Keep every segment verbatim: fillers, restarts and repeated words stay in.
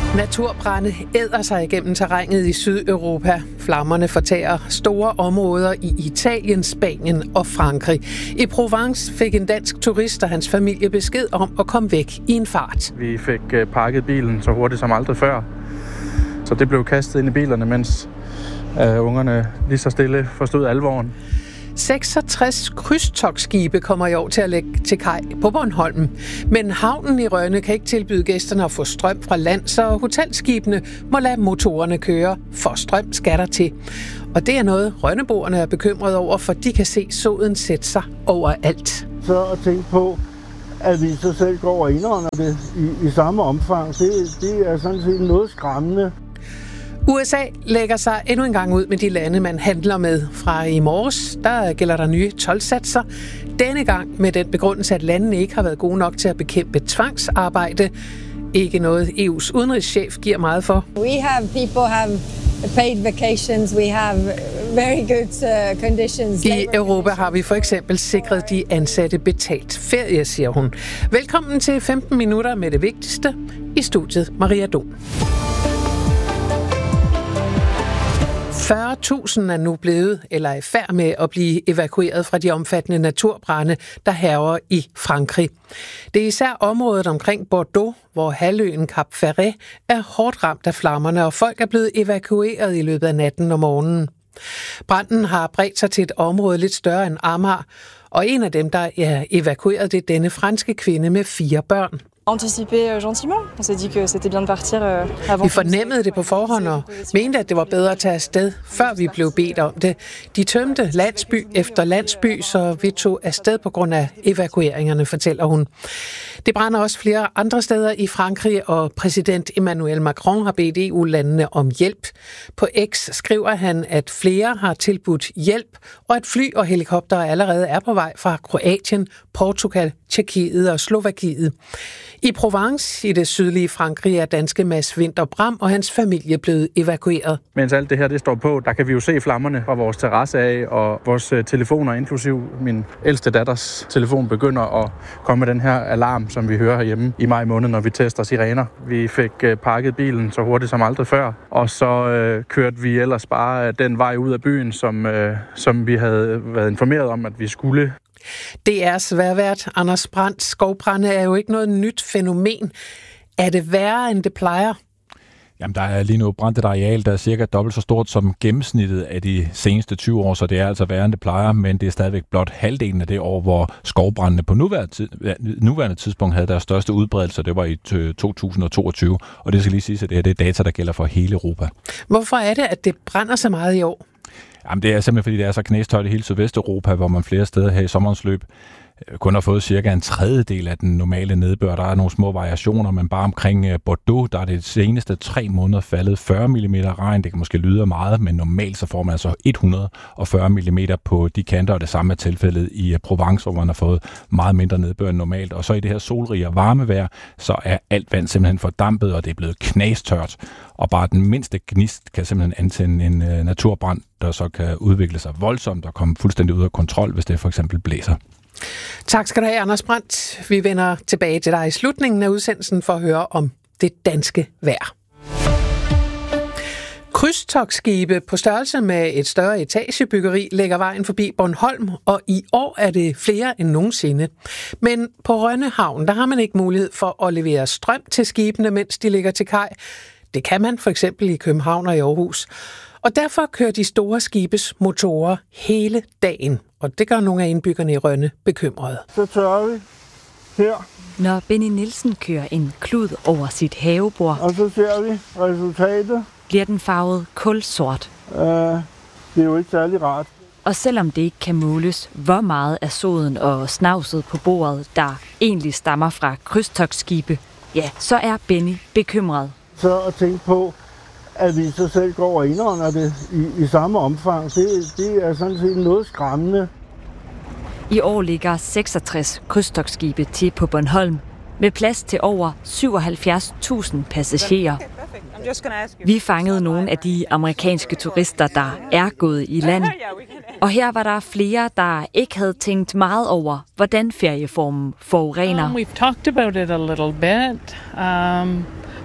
Naturbrande æder sig igennem terrænet i Sydeuropa. Flammerne fortærer store områder i Italien, Spanien og Frankrig. I Provence fik en dansk turist og hans familie besked om at komme væk i en fart. Vi fik pakket bilen så hurtigt som aldrig før. Så det blev kastet ind i bilerne, mens uh, ungerne lige så stille forstod alvoren. seksogtres krydstogtskibe kommer i år til at lægge til kaj på Bornholm. Men havnen i Rønne kan ikke tilbyde gæsterne at få strøm fra land, så hotelskibene må lade motorerne køre, for strøm skal der til. Og det er noget, rønneboerne er bekymrede over, for de kan se soden sætte sig overalt. Så at tænke på, at vi så selv går og indånder det i, i samme omfang, det, det er sådan set noget skræmmende. U S A lægger sig endnu en gang ud med de lande, man handler med. Fra i morges, der gælder der nye toldsatser. Denne gang med den begrundelse, at landene ikke har været gode nok til at bekæmpe tvangsarbejde. Ikke noget E U's udenrigschef giver meget for. We have people have paid vacations. We have very good uh, conditions. I Europa har vi for eksempel sikret de ansatte betalt ferie, siger hun. Velkommen til femten minutter med det vigtigste. I studiet Maria Dom. fyrre tusind er nu blevet eller er i færd med at blive evakueret fra de omfattende naturbrande, der hærger i Frankrig. Det er især området omkring Bordeaux, hvor halvøen Cap Ferret er hårdt ramt af flammerne, og folk er blevet evakueret i løbet af natten og morgenen. Branden har bredt sig til et område lidt større end Amager, og en af dem, der er evakueret, det er denne franske kvinde med fire børn. Vi fornemmede det på forhånd og mente, at det var bedre at tage afsted, før vi blev bedt om det. De tømte landsby efter landsby, så vi tog afsted på grund af evakueringerne, fortæller hun. Det brænder også flere andre steder i Frankrig, og præsident Emmanuel Macron har bedt E U-landene om hjælp. På X skriver han, at flere har tilbudt hjælp, og at fly og helikopter allerede er på vej fra Kroatien, Portugal, Tjekkiet og Slovakiet. I Provence i det sydlige Frankrig er danske Mads Vinter Bram og hans familie blevet evakueret. Mens alt det her det står på, der kan vi jo se flammerne fra vores terrasse af, og vores telefoner, inklusiv min ældste datters telefon, begynder at komme med den her alarm, som vi hører herhjemme i maj måned, når vi tester sirener. Vi fik pakket bilen så hurtigt som aldrig før, og så øh, kørte vi ellers bare den vej ud af byen, som, øh, som vi havde været informeret om, at vi skulle. D R's vejrvært Anders Brandt. Skovbrande er jo ikke noget nyt fænomen. Er det værre, end det plejer? Jamen, der er lige nu brændt et areal, der er cirka dobbelt så stort som gennemsnittet af de seneste tyve år, så det er altså værre, end det plejer, men det er stadigvæk blot halvdelen af det år, hvor skovbrændene på nuværende, tid, nuværende tidspunkt havde deres største udbredelse, det var i to tusind og toogtyve, og det skal lige sige, at det her det er data, der gælder for hele Europa. Hvorfor er det, at det brænder så meget i år? Jamen, det er simpelthen, fordi det er så knæstøjt i hele Sydvesteuropa, hvor man flere steder her i sommerens løb kun har fået cirka en tredjedel af den normale nedbør. Der er nogle små variationer, men bare omkring Bordeaux, der er det seneste tre måneder faldet fyrre millimeter regn. Det kan måske lyde meget, men normalt så får man altså et hundrede og fyrre millimeter på de kanter, og det samme er tilfældet i Provence, hvor man har fået meget mindre nedbør end normalt. Og så i det her solrige og varme vejr, så er alt vand simpelthen fordampet, og det er blevet knastørt. Og bare den mindste gnist kan simpelthen antænde en uh, naturbrand, der så kan udvikle sig voldsomt og komme fuldstændig ud af kontrol, hvis det for eksempel blæser. Tak skal du have, Anders Brandt. Vi vender tilbage til dig i slutningen af udsendelsen for at høre om det danske vejr. Krydstogtskibe på størrelse med et større etagebyggeri lægger vejen forbi Bornholm, og i år er det flere end nogensinde. Men på Rønne Havn, der har man ikke mulighed for at levere strøm til skibene, mens de ligger til kaj. Det kan man for eksempel i København og i Aarhus. Og derfor kører de store skibes motorer hele dagen, og det gør nogle af indbyggerne i Rønne bekymrede. Så tørrer vi her. Når Benny Nielsen kører en klud over sit havebord, og så ser vi resultatet, bliver den farvet kulsort. Uh, det er jo ikke særlig rart. Og selvom det ikke kan måles, hvor meget af soden og snavset på bordet, der egentlig stammer fra krydstogtskibe, ja, så er Benny bekymret. Så at tænke på, at vi så selv går og indånder det i, i samme omfang, det, det er sådan set noget skræmmende. I år ligger seksogtres krydstogtskibe til på Bornholm, med plads til over syvoghalvfjerds tusind passagerer. Vi fangede nogle af de amerikanske turister, der er gået i land. Og her var der flere, der ikke havde tænkt meget over, hvordan ferieformen forurener. Um, we've talked about it a little bit. Um,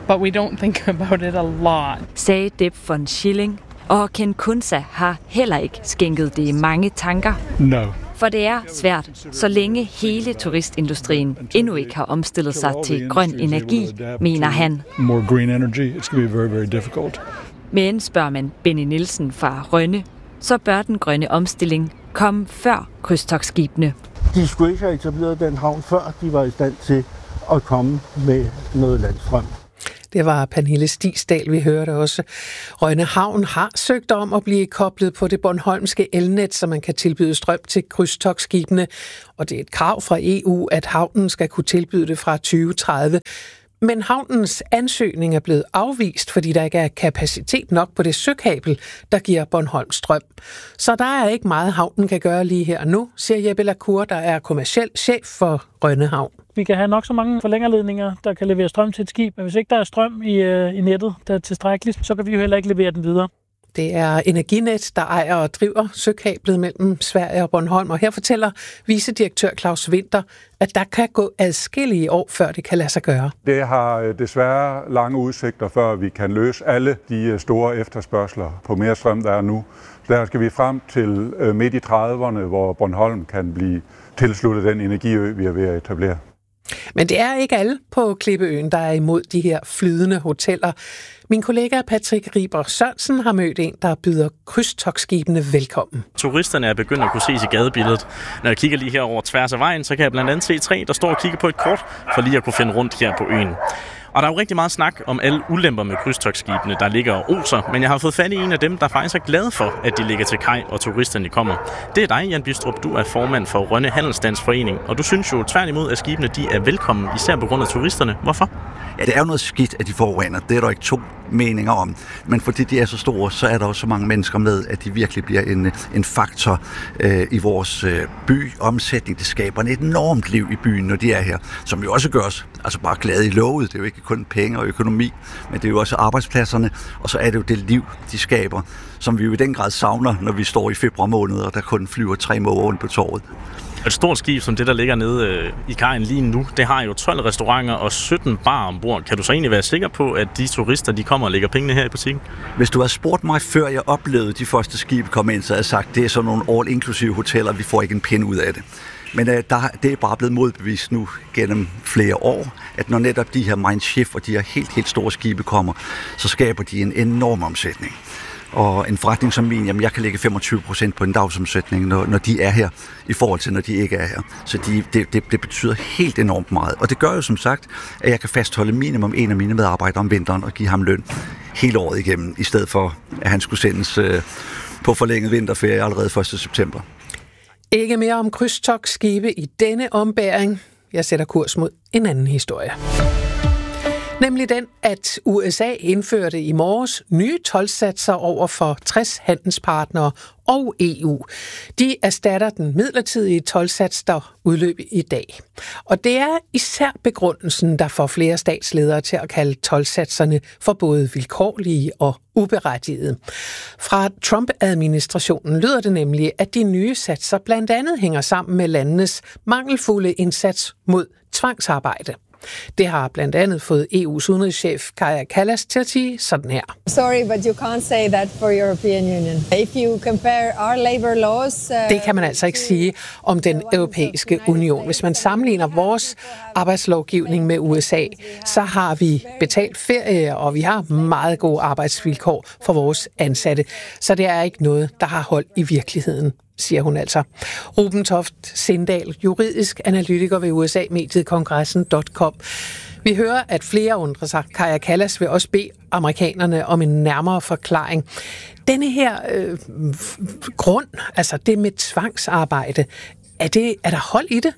but we don't think about it a lot. Sagde Deb von Schilling, og Ken Kunsa har heller ikke skænket det mange tanker. No. For det er svært, så længe hele turistindustrien endnu ikke har omstillet sig til grøn energi, mener han. More green energy, it's going to be very, very difficult. Men spørger man Benny Nielsen fra Rønne, så bør den grønne omstilling komme før krydstogtskibene. De skulle ikke have etableret den havn, før de var i stand til at komme med noget landstrøm. Det var Pernille Stigsdal, vi hørte også. Rønne Havn har søgt om at blive koblet på det bornholmske elnet, så man kan tilbyde strøm til krydstogtskibene. Og det er et krav fra E U, at havnen skal kunne tilbyde det fra tyve tredive. Men havnens ansøgning er blevet afvist, fordi der ikke er kapacitet nok på det søkabel, der giver Bornholm strøm. Så der er ikke meget, havnen kan gøre lige her og nu, siger Jeppe Lacour, der er kommerciel chef for Rønne Havn. Vi kan have nok så mange forlængerledninger, der kan levere strøm til et skib, men hvis ikke der er strøm i, øh, i nettet, der er tilstrækkeligt, så kan vi jo heller ikke levere den videre. Det er Energinet, der ejer og driver søkablet mellem Sverige og Bornholm, og her fortæller vicedirektør Claus Winter, at der kan gå adskillige år, før det kan lade sig gøre. Det har desværre lange udsigter, før vi kan løse alle de store efterspørgsler på mere strøm, der er nu. Så der skal vi frem til midt i trediverne, hvor Bornholm kan blive tilsluttet den energiø, vi er ved at etablere. Men det er ikke alle på Klippeøen, der er imod de her flydende hoteller. Min kollega Patrick Riber Sørensen har mødt en, der byder krydstogtskibene velkommen. Turisterne er begyndt at kunne ses i gadebilledet. Når jeg kigger lige her over tværs af vejen, så kan jeg blandt andet se tre, der står og kigger på et kort, for lige at kunne finde rundt her på øen. Og der er jo rigtig meget snak om alle ulemper med krydstogtskibene, der ligger og oser, men jeg har fået fat i en af dem, der faktisk er glad for, at de ligger til kaj, og turisterne kommer. Det er dig, Jan Bistrup. Du er formand for Rønne Handelsstandsforening, og du synes jo tværtimod, at skibene de er velkommen, især på grund af turisterne. Hvorfor? Ja, det er jo noget skidt, at de forurener. Det er der ikke to meninger om. Men fordi de er så store, så er der også så mange mennesker med, at de virkelig bliver en, en faktor øh, i vores øh, byomsætning. Det skaber et enormt liv i byen, når de er her, som jo også gør os altså bare glade i lovet. Det er jo ikke kun penge og økonomi, men det er jo også arbejdspladserne, og så er det jo det liv, de skaber, som vi jo i den grad savner, når vi står i februar måned, og der kun flyver tre måneder rundt på torvet. Et stort skib som det, der ligger nede øh, i kajen lige nu, det har jo tolv restauranter og sytten barer ombord. Kan du så egentlig være sikker på, at de turister, de kommer og lægger pengene her i butikken? Hvis du havde spurgt mig, før jeg oplevede de første skibe komme ind, så havde jeg sagt, det er sådan nogle all-inklusive hoteller, vi får ikke en pind ud af det. Men øh, der, det er bare blevet modbevist nu gennem flere år, at når netop de her Mein Schiff og de her helt, helt store skibe kommer, så skaber de en enorm omsætning. Og en forretning som min, jamen jeg kan lægge femogtyve procent på en dagsomsætning, når, når de er her, i forhold til når de ikke er her. Så de, det, det, det betyder helt enormt meget. Og det gør jo som sagt, at jeg kan fastholde minimum en af mine medarbejdere om vinteren og give ham løn hele året igennem, i stedet for at han skulle sendes øh, på forlænget vinterferie allerede første september. Ikke mere om krydstogtskibe i denne ombæring. Jeg sætter kurs mod en anden historie. Nemlig den, at U S A indførte i morges nye toldsatser over for tres handelspartnere og E U. De erstatter den midlertidige toldsats, der udløb i dag. Og det er især begrundelsen, der får flere statsledere til at kalde toldsatserne for både vilkårlige og uberettigede. Fra Trump-administrationen lyder det nemlig, at de nye satser blandt andet hænger sammen med landenes mangelfulde indsats mod tvangsarbejde. Det har blandt andet fået E U's udenrigschef Kaja Kallas til at sige sådan her. Sorry, but you can't say that for European Union. If you compare our labor laws, uh, det kan man altså ikke sige om den europæiske union. Hvis man sammenligner vores arbejdslovgivning med U S A, så har vi betalt ferie, og vi har meget gode arbejdsvilkår for vores ansatte. Så det er ikke noget, der har hold i virkeligheden, siger hun altså. Ruben Toft Sindal, juridisk analytiker ved U S A-mediet kongressen punktum com. Vi hører, at flere undrer sig. Kaja Kallas vil også bede amerikanerne om en nærmere forklaring. Denne her øh, grund, altså det med tvangsarbejde, er, det, er der hold i det?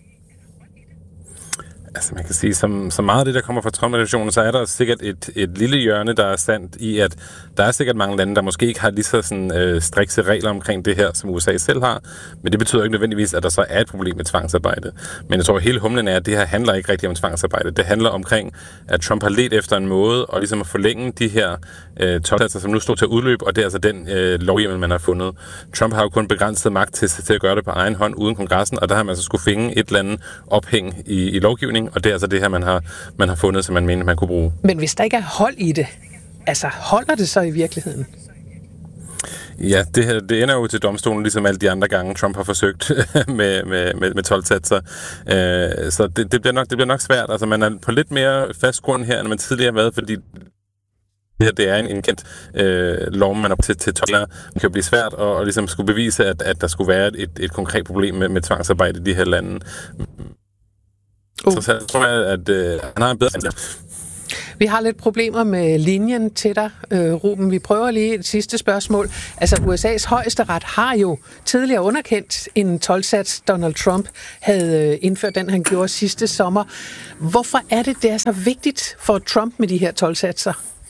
Altså man kan sige, som, som meget af det, der kommer fra Trump-administrationen, så er der sikkert et, et lille hjørne, der er sandt i, at der er sikkert mange lande, der måske ikke har lige så sådan, øh, strikse regler omkring det her, som U S A selv har. Men det betyder ikke nødvendigvis, at der så er et problem med tvangsarbejde. Men jeg tror, at hele humlen er, at det her handler ikke rigtig om tvangsarbejde. Det handler omkring, at Trump har ledt efter en måde, og ligesom at forlænge de her øh, toldsatser, som nu står til at udløbe, og det er altså den øh, lovhjemmel, man har fundet. Trump har jo kun begrænset magt til, til at gøre det på egen hånd, uden kongressen, og der har man så skulle finde et eller andet ophæng i, i lovgivningen, beslutning, og det er altså det her, man har, man har fundet, som man mener, man kunne bruge. Men hvis der ikke er hold i det, altså holder det så i virkeligheden? Ja, det, her, det ender jo til domstolen, ligesom alle de andre gange, Trump har forsøgt med, med, med, med toldsatser. Øh, så det, det, bliver nok, det bliver nok svært. Altså, man er på lidt mere fast grund her, end man tidligere har været, fordi det her det er en indkendt øh, lov, man er til, til toller. Det kan blive svært at, at ligesom skulle bevise, at, at der skulle være et, et konkret problem med, med tvangsarbejde i de her lande. Uh. Så, så tror jeg, at øh, han har en bedre ansvar. Vi har lidt problemer med linjen til dig, øh, Ruben. Vi prøver lige et sidste spørgsmål. Altså, U S A's højesteret har jo tidligere underkendt en toldsats, Donald Trump havde indført den, han gjorde sidste sommer. Hvorfor er det, det er så vigtigt for Trump med de her toldsatser?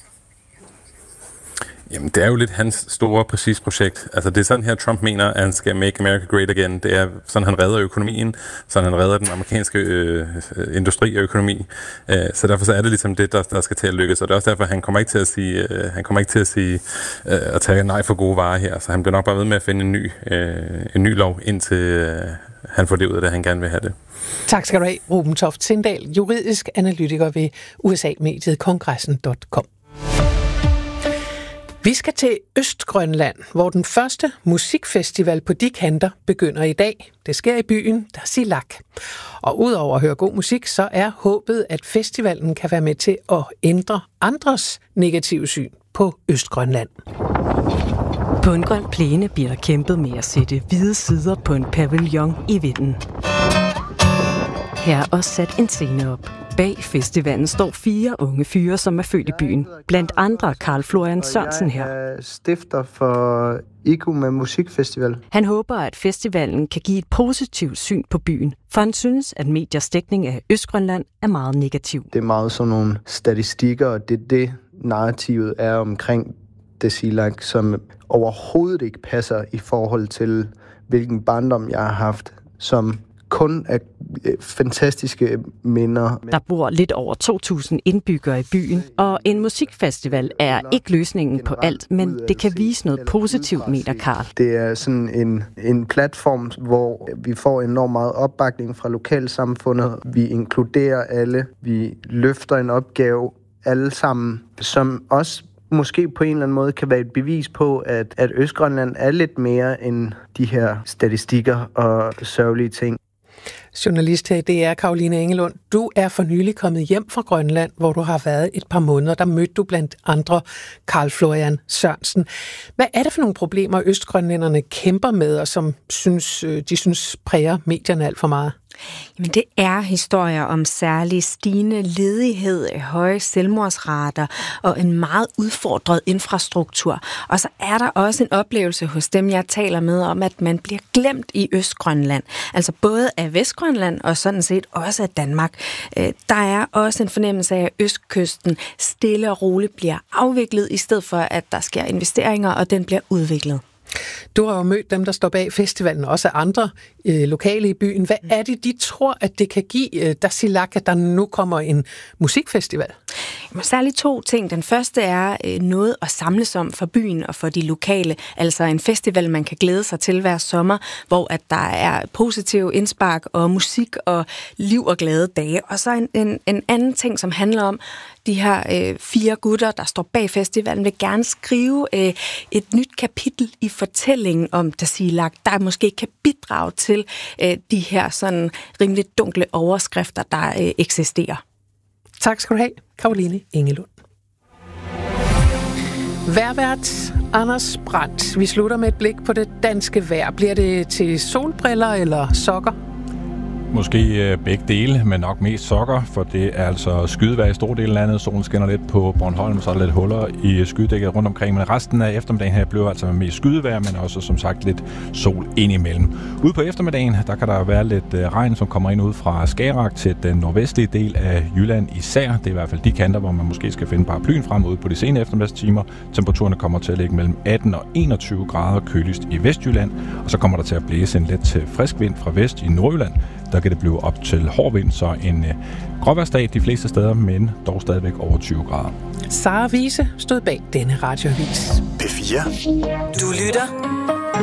Jamen, det er jo lidt hans store, præcis projekt. Altså, det er sådan her, Trump mener, at han skal make America great again. Det er sådan, han redder økonomien, sådan han redder den amerikanske øh, industri og økonomi. Øh, så derfor så er det ligesom det, der, der skal til at lykkes. Og det er også derfor, han kommer ikke til at sige, øh, han kommer ikke til at sige, øh, at tage nej for gode varer her. Så han bliver nok bare ved med at finde en ny, øh, en ny lov, indtil øh, han får det ud af det, han gerne vil have det. Tak skal du have, Ruben Toft Sindal, juridisk analytiker ved U S A-mediet kongressen punktum com. Vi skal til Østgrønland, hvor den første musikfestival på de kanter begynder i dag. Det sker i byen Tasiilaq. Og udover at høre god musik, så er håbet, at festivalen kan være med til at ændre andres negative syn på Østgrønland. På en grøn plæne bliver der kæmpet med at sætte hvide sider på en pavillon i vinden. Her er også sat en scene op. Bag festivalen står fire unge fyre, som er født i byen. Blandt andre Karl Florian Sørensen her. Jeg er stifter for I G U med Musikfestival. Han håber, at festivalen kan give et positivt syn på byen, for han synes, at mediers dækning af Østgrønland er meget negativ. Det er meget sådan nogle statistikker, og det er det, narrativet er omkring Tasiilaq, som overhovedet ikke passer i forhold til, hvilken barndom jeg har haft, som kun af fantastiske minder. Der bor lidt over to tusind indbyggere i byen, og en musikfestival er ikke løsningen på alt, men det kan vise noget positivt, mener Karl. Det er sådan en, en platform, hvor vi får enormt meget opbakning fra lokalsamfundet. Vi inkluderer alle. Vi løfter en opgave alle sammen, som også måske på en eller anden måde kan være et bevis på, at, at Østgrønland er lidt mere end de her statistikker og sørgelige ting. Journalist her i D R, Caroline Engelund. Du er for nylig kommet hjem fra Grønland, hvor du har været et par måneder. Der mødte du blandt andre Karl Florian Sørensen. Hvad er det for nogle problemer, østgrønlænderne kæmper med, og som synes, de synes præger medierne alt for meget? Jamen, det er historier om særlig stigende ledighed, høje selvmordsrater og en meget udfordret infrastruktur. Og så er der også en oplevelse hos dem, jeg taler med, om at man bliver glemt i Østgrønland. Altså både af Vestgrønland og sådan set også af Danmark. Der er også en fornemmelse af, at Østkysten stille og roligt bliver afviklet, i stedet for at der sker investeringer, og den bliver udviklet. Du har jo mødt dem, der står bag festivalen, også andre øh, lokale i byen. Hvad er det, de tror, at det kan give øh, Tasiilaq, at der nu kommer en musikfestival? Særligt to ting. Den første er øh, noget at samles om for byen og for de lokale. Altså en festival, man kan glæde sig til hver sommer, hvor at der er positiv indspark og musik og liv og glade dage. Og så en, en, en anden ting, som handler om, de her øh, fire gutter, der står bag festivalen, vil gerne skrive øh, et nyt kapitel i fortællingen om Tasiilaq, der måske kan bidrage til øh, de her sådan rimelig dunkle overskrifter, der øh, eksisterer. Tak skal du have, Caroline Engelund. Vejrvært Anders Brandt. Vi slutter med et blik på det danske vejr. Bliver det til solbriller eller sokker? Måske begge dele, men nok mest sokker, for det er altså skydevejr i store dele af landet. Solen skinner lidt på Bornholm, så er der lidt huller i skydedækket rundt omkring, men resten af eftermiddagen her bliver altså mest skydevejr, men også som sagt lidt sol indimellem. Ude på eftermiddagen, der kan der være lidt regn, som kommer ind ud fra Skagerrak til den nordvestlige del af Jylland især. Det er i hvert fald de kanter, hvor man måske skal finde paraplyen frem ude på de sene eftermiddagstimer. Temperaturerne kommer til at ligge mellem atten og enogtyve grader køligst i Vestjylland, og så kommer der til at blæse en let til frisk vind fra vest i Nordjylland. Der kan det blive op til hård vind, så en øh, gråvejrsdag de fleste steder, men dog stadigvæk over tyve grader. Sara Wiese stod bag denne radioavis. P fire. Du lytter